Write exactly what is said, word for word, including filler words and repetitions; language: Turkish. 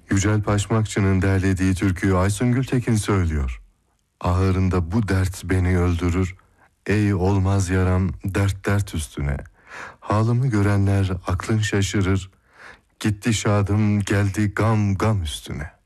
Yücel Paşmakçı'nın derlediği türküyü Aysun Gültekin söylüyor. Ahırında bu dert beni öldürür, ey olmaz yaram dert dert üstüne. Halımı görenler aklın şaşırır, gitti şadım geldi gam gam üstüne.